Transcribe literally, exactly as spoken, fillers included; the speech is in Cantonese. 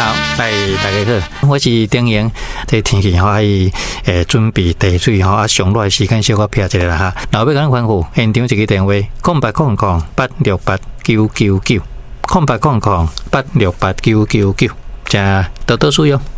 好，来大家好，我是丁莹。这天气吼，伊诶准备茶水吼，啊上热时间小可撇一下啦哈。然后要甲咱吩咐现场一个电话：空八空空八六八九九九，空八空空八六八九九九，加多多使用。